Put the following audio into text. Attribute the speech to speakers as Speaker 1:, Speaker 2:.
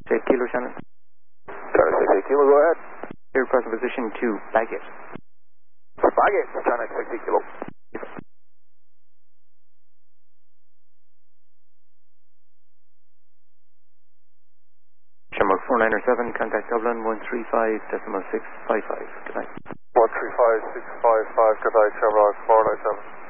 Speaker 1: 8 Kilo, Shannon.
Speaker 2: China 60 Kilo, go ahead.
Speaker 1: Here, present position to Baggett.
Speaker 2: Baggett, China 60 Kilo.
Speaker 1: Shamrock 497, contact Dublin 135.655. Good night.
Speaker 2: 135.655, good night, Shamrock 497.